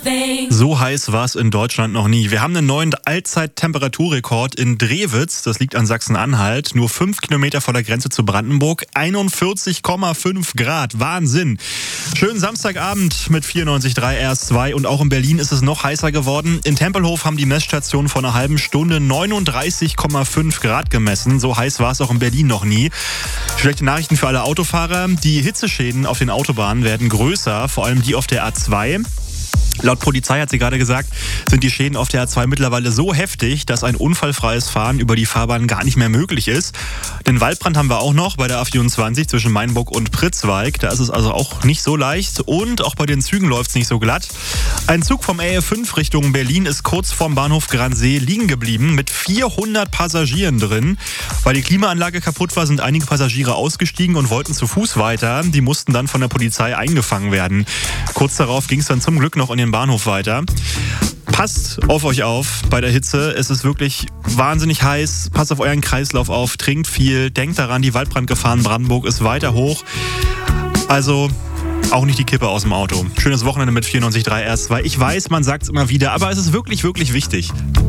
So heiß war es in Deutschland noch nie. Wir haben einen neuen Allzeit-Temperaturrekord in Drewitz. Das liegt an Sachsen-Anhalt. Nur 5 Kilometer vor der Grenze zu Brandenburg. 41,5 Grad. Wahnsinn. Schönen Samstagabend mit 94.3 RS2. Und auch in Berlin ist es noch heißer geworden. In Tempelhof haben die Messstationen vor einer halben Stunde 39,5 Grad gemessen. So heiß war es auch in Berlin noch nie. Schlechte Nachrichten für alle Autofahrer. Die Hitzeschäden auf den Autobahnen werden größer. Vor allem die auf der A2. Laut Polizei, hat sie gerade gesagt, sind die Schäden auf der A2 mittlerweile so heftig, dass ein unfallfreies Fahren über die Fahrbahn gar nicht mehr möglich ist. Den Waldbrand haben wir auch noch bei der A24 zwischen Mainburg und Pritzwalk. Da ist es also auch nicht so leicht und auch bei den Zügen läuft es nicht so glatt. Ein Zug vom RE5 Richtung Berlin ist kurz vorm Bahnhof Gransee liegen geblieben mit 400 Passagieren drin. Weil die Klimaanlage kaputt war, sind einige Passagiere ausgestiegen und wollten zu Fuß weiter. Die mussten dann von der Polizei eingefangen werden. Kurz darauf ging es dann zum Glück noch in den Bahnhof weiter. Passt auf euch auf bei der Hitze. Es ist wirklich wahnsinnig heiß. Passt auf euren Kreislauf auf. Trinkt viel. Denkt daran, die Waldbrandgefahr in Brandenburg ist weiter hoch. Also auch nicht die Kippe aus dem Auto. Schönes Wochenende mit 94.3 RS2. Ich weiß, man sagt es immer wieder, aber es ist wirklich, wirklich wichtig.